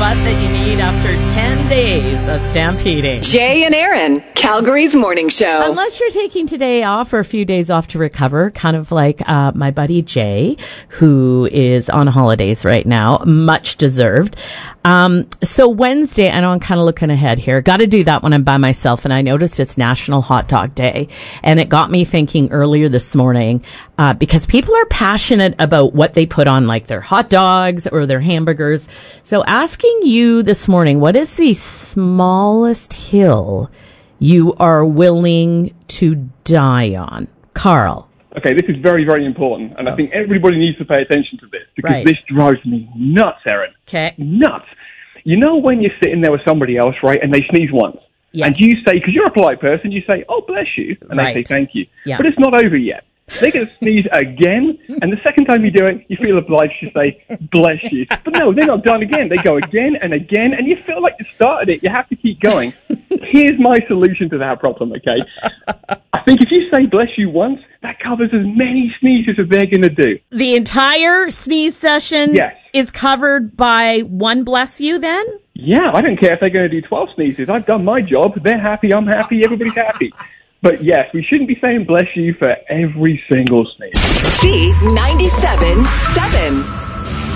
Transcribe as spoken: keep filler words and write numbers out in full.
butt that you need after ten days of stampeding. Jay and Aaron, Calgary's morning show. Unless you're taking today off or a few days off to recover, kind of like uh, my buddy Jay, who is on holidays right now, much deserved. Um, so Wednesday, I know I'm kind of looking ahead here. Got to do that when I'm by myself, and I noticed it's National Hot Dog Day, and it got me thinking earlier this morning uh, because people are passionate about what they put on, like their hot dogs or their hamburgers. So asking you this morning, what is the smallest hill you are willing to die on? Carl. Okay, this is very, very important, and oh. I think everybody needs to pay attention to this, because right. this drives me nuts, Erin. Okay. Nuts. You know when you're sitting there with somebody else, right, and they sneeze once, yes. and you say, because you're a polite person, you say, oh, bless you, and right. they say thank you. Yeah. But it's not over yet. They're going to sneeze again, and the second time you do it, you feel obliged to say, bless you. But no, they're not done again. They go again and again, and you feel like you started it. You have to keep going. Here's my solution to that problem, okay? I think if you say bless you once, that covers as many sneezes as they're going to do. The entire sneeze session yes. is covered by one bless you then? Yeah, I don't care if they're going to do twelve sneezes. I've done my job. They're happy. I'm happy. Everybody's happy. But yes, we shouldn't be saying bless you for every single sneeze. C ninety-seven seven.